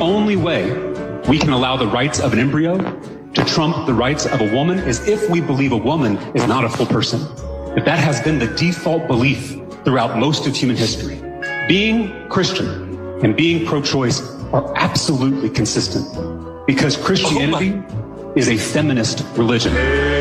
only way we can allow the rights of an embryo to trump the rights of a woman is if we believe a woman is not a full person. If that has been the default belief throughout most of human history. Being Christian and being pro-choice are absolutely consistent because Christianity is a feminist religion.